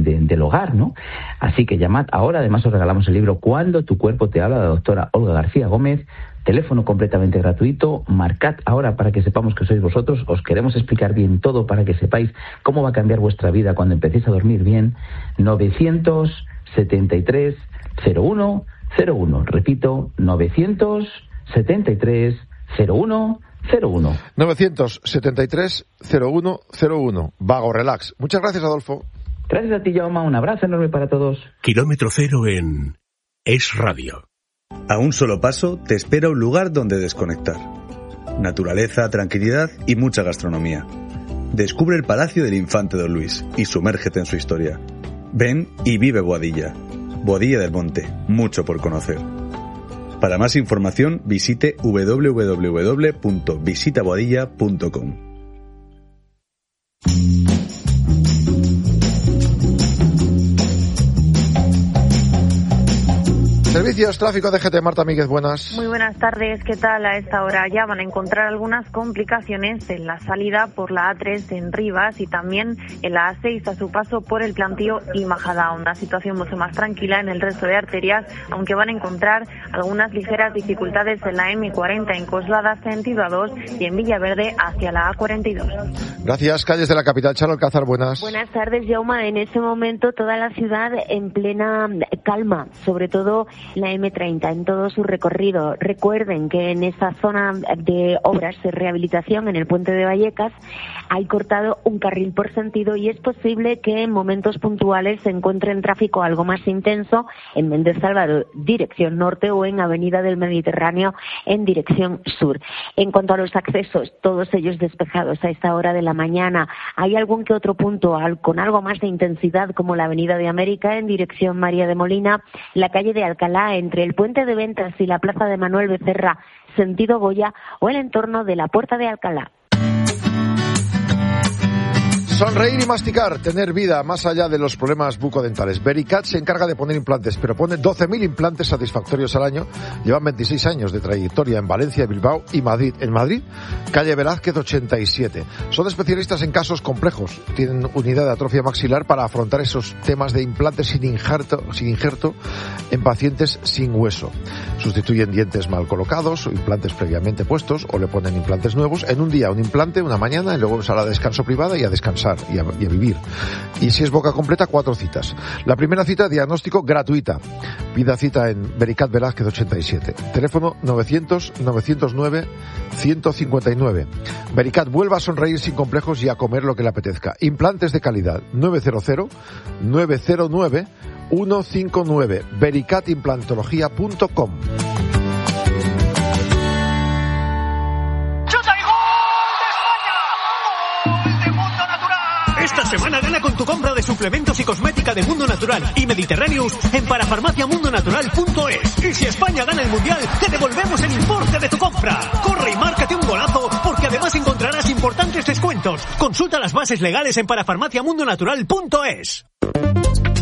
del hogar, ¿no? Así que llamad ahora. Además os regalamos el libro Cuando tu cuerpo te habla, de la doctora Olga García Gómez. Teléfono completamente gratuito. Marcad ahora para que sepamos que sois vosotros. Os queremos explicar bien todo para que sepáis cómo va a cambiar vuestra vida cuando empecéis a dormir bien. 973 01 01. Repito, 973 01 01. 973 01 01. Vago Relax. Muchas gracias, Adolfo. Gracias a ti, Jaume. Un abrazo enorme para todos. Kilómetro Cero en Es Radio. A un solo paso te espera un lugar donde desconectar. Naturaleza, tranquilidad y mucha gastronomía. Descubre el Palacio del Infante Don Luis y sumérgete en su historia. Ven y vive Boadilla. Boadilla del Monte, mucho por conocer. Para más información visite www.visitaboadilla.com. Servicios, tráfico, DGT, Marta Míguez, buenas. Muy buenas tardes, ¿qué tal? A esta hora ya van a encontrar algunas complicaciones en la salida por la A3 en Rivas y también en la A6 a su paso por el Plantío y Majadahonda. Una situación mucho más tranquila en el resto de arterias, aunque van a encontrar algunas ligeras dificultades en la M40 en Coslada, sentido A2, y en Villaverde hacia la A42. Gracias. Calles de la capital, Charo Alcázar, buenas. Buenas tardes, Jaume. En este momento toda la ciudad en plena calma, sobre todo la M30 en todo su recorrido. Recuerden que en esa zona de obras de rehabilitación en el puente de Vallecas hay cortado un carril por sentido y es posible que en momentos puntuales se encuentre en tráfico algo más intenso en Méndez Álvaro, dirección norte, o en Avenida del Mediterráneo en dirección sur. En cuanto a los accesos, todos ellos despejados a esta hora de la mañana. Hay algún que otro punto con algo más de intensidad, como la Avenida de América en dirección María de Molina, la calle de Alcalá entre el Puente de Ventas y la Plaza de Manuel Becerra, sentido Goya, o el entorno de la Puerta de Alcalá. Sonreír y masticar, tener vida más allá de los problemas bucodentales. Vericat se encarga de poner implantes, pero pone 12.000 implantes satisfactorios al año. Llevan 26 años de trayectoria en Valencia, Bilbao y Madrid. En Madrid, calle Velázquez 87. Son especialistas en casos complejos. Tienen unidad de atrofia maxilar para afrontar esos temas de implantes sin injerto en pacientes sin hueso. Sustituyen dientes mal colocados o implantes previamente puestos, o le ponen implantes nuevos. En un día un implante, una mañana, y luego sala de descanso privada y a descansar. Y a vivir. Y si es boca completa, 4 citas. La primera cita, diagnóstico gratuita. Pida cita en Vericat Velázquez 87. Teléfono 900-909-159. Vericat, vuelva a sonreír sin complejos y a comer lo que le apetezca. Implantes de calidad. 900-909-159. Vericatimplantología.com. Esta semana gana con tu compra de suplementos y cosmética de Mundo Natural y Mediterráneos en parafarmaciamundonatural.es. Y si España gana el Mundial, te devolvemos el importe de tu compra. Corre y márcate un golazo, porque además encontrarás importantes descuentos. Consulta las bases legales en parafarmaciamundonatural.es.